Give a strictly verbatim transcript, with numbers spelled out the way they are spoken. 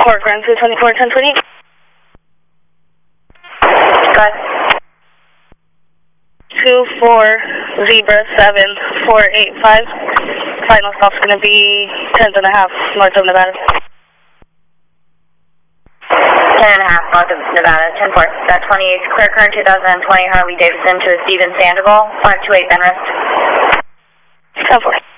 Port Grand two twenty-four, ten twenty. Go ahead. two four Zebra seven four eight five. Final stop's going to be ten and a half, north of Nevada. ten and a half, north of Nevada, ten four. That twenty-eight, clear current two thousand twenty Harley Davidson to Steven Sandoval, five two eight Benrest. ten four.